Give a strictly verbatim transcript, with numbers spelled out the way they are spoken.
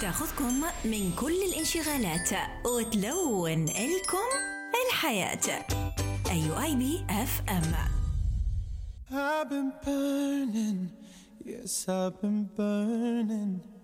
تاخذكم من كل الانشغالات وتلون لكم الحياة. أي آي بي إف إم. I've been burning, yes I've been burning